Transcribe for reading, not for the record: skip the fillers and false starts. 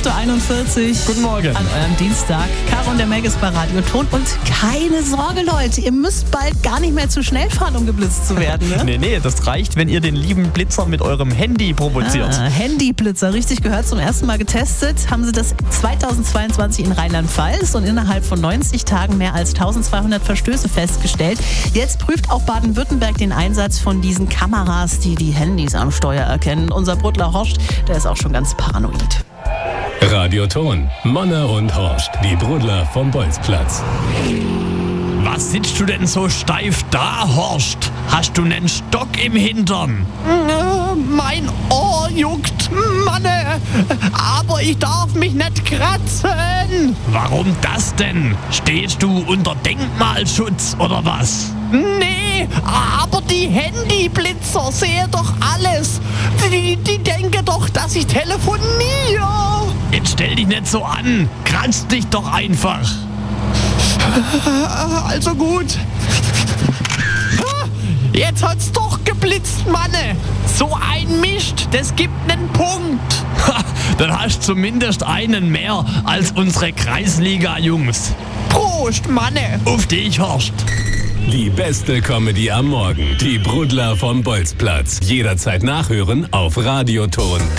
8.41 Uhr. Guten Morgen. An eurem Dienstag. Caro und der Meg ist bei Radio Ton. Und keine Sorge, Leute, ihr müsst bald gar nicht mehr zu schnell fahren, um geblitzt zu werden. Ne? Nee, das reicht, wenn ihr den lieben Blitzer mit eurem Handy provoziert. Handyblitzer, richtig gehört, zum ersten Mal getestet. Haben sie das 2022 in Rheinland-Pfalz und innerhalb von 90 Tagen mehr als 1200 Verstöße festgestellt. Jetzt prüft auch Baden-Württemberg den Einsatz von diesen Kameras, die die Handys am Steuer erkennen. Unser Brudler Horst, der ist auch schon ganz paranoid. Radio Ton, Manne und Horst, die Brudler vom Bolzplatz. Was sitzt du denn so steif da, Horst? Hast du nen Stock im Hintern? Mein Ohr juckt, Manne, aber ich darf mich nicht kratzen. Warum das denn? Stehst du unter Denkmalschutz oder was? Nee, aber die Handyblitzer sehen doch alles. Die denken doch, dass ich telefoniere. Jetzt stell dich nicht so an. Kratz dich doch einfach. Also gut. Jetzt hat's doch geblitzt, Manne. So ein Mist, das gibt nen Punkt. Dann hast du zumindest einen mehr als unsere Kreisliga-Jungs. Prost, Manne. Auf dich, Horst. Die beste Comedy am Morgen. Die Brudler vom Bolzplatz. Jederzeit nachhören auf Radio Ton.